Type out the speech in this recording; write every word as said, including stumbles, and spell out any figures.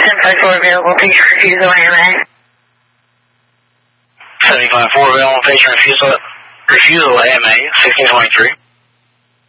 seven five four available, patient refusal, A M A. seven five four available, patient refusal, refusal, A M A, sixteen twenty-three.